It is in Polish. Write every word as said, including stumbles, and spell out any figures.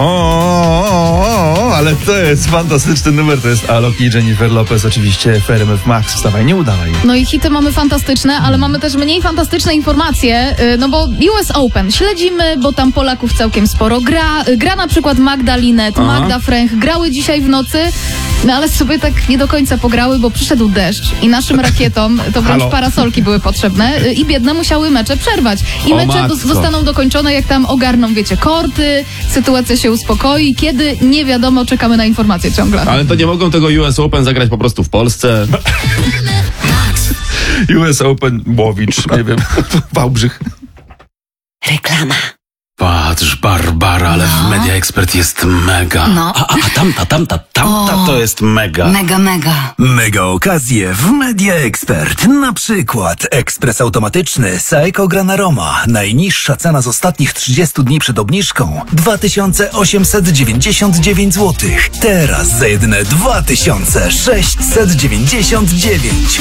O, ale to jest fantastyczny numer, to jest Alok i Jennifer Lopez, oczywiście w R M F Max. Wstawaj, nie udawaj. No i hity mamy fantastyczne, ale mamy też mniej fantastyczne informacje, no bo U S Open śledzimy, bo tam Polaków całkiem sporo gra. Gra na przykład Magda Linet, Aha. Magda Fręch, grały dzisiaj w nocy, no ale sobie tak nie do końca pograły, bo przyszedł deszcz i naszym rakietom to wręcz Halo. parasolki były potrzebne i biedne musiały mecze przerwać. I O mecze matko. do, zostaną dokończone, jak tam ogarną, wiecie, korty, sytuacja się uspokoi, kiedy nie wiadomo, czekamy na informacje ciągle. Ale to nie mogą tego U S Open zagrać po prostu w Polsce. U S Open, Łowicz, nie wiem, Wałbrzych. Reklama. Patrz, Barbara, ale w Media Expert jest mega. No. A, a, a tamta, tamta, tamta O. to jest mega. Mega, mega. Mega okazje w Media Expert. Na przykład ekspres automatyczny Saeco Granaroma. Najniższa cena z ostatnich trzydziestu dni przed obniżką dwa tysiące osiemset dziewięćdziesiąt dziewięć złotych. Teraz za jedyne dwa tysiące sześćset dziewięćdziesiąt dziewięć.